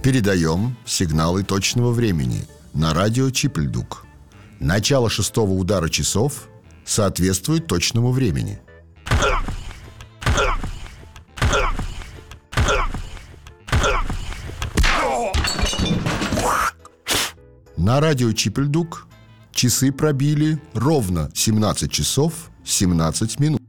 Передаем сигналы точного времени на радио Чипльдук. Начало 6-го удара часов соответствует точному времени. На радио Чипльдук часы пробили ровно 17 часов 17 минут.